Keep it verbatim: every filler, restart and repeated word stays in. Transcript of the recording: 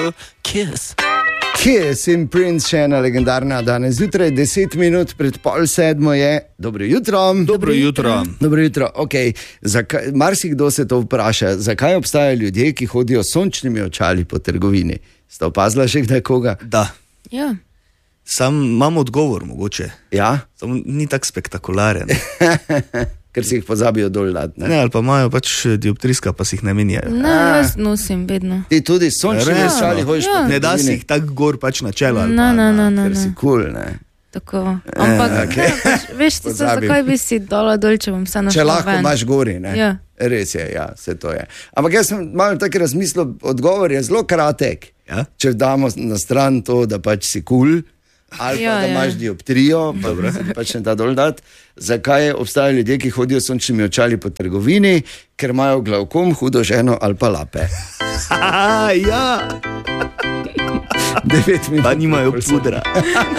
bil Kiss. Kiss in Prince, še ena legendarna danes zjutraj, deset minut pred pol sedmo je. Dobro jutro. Dobro jutro. Dobro jutro. Okay. Zakaj, marsikdo se to vpraša, zakaj obstajajo ljudje, ki hodijo s sončnimi očali po trgovini. Ste opazila še kdaj koga? Da. Ja. Sam imam odgovor mogoče. Ja? Sam ni tak spektakularen. Ker si jih pozabijo dol dati. Ne? Ne, ali pa imajo pač dioptriska, pa si jih ne menjajo. Ne, jaz nosim vedno. Ti tudi s sončnimi Resno? očali hojiš Ja. po Ne da si trgovini, jih tako gor pač na čelo. ali Ne, pa ne, na- ne, ne, ker si ne. kul, ne. Tako. Ampak, okej. ne, pač, veš, ti se, Pozabim. zakaj bi si dala dol, če bom se našla Če lahko ven. imaš gori, ne? Ja. Res je, ja, vse to je. Ampak jaz sem malo tako razmislil, odgovor je zelo kratek. Ja? Če damo na stran to, da pač si kul, ali Ja, pa da ja. imaš dioptrijo, pa da se ti pač ne da dol dati. Zakaj obstajajo ljudje, ki hodijo s sončnimi očali po trgovini? Ker imajo glavkom, hudo ženo ali pa lape. Ja, Devet minut. pa nimajo pudra.